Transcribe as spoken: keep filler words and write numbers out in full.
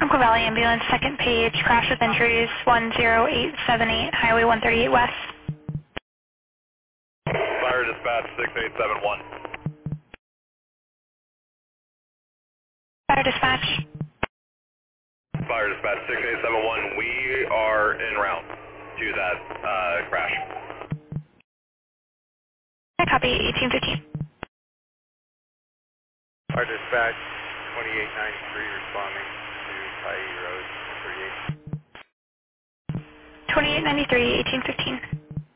Umpqua Valley Ambulance, second page, crash with injuries, one zero eight seven eight, Highway one thirty-eight West. Fire dispatch six eight seven one. Fire dispatch. Fire dispatch six eight seven one, we are en route to that uh, crash. I copy, eighteen fifteen. Fire dispatch twenty-eight ninety-three responding to Tyee Road one thirty-eight. twenty-eight ninety-three, eighteen fifteen.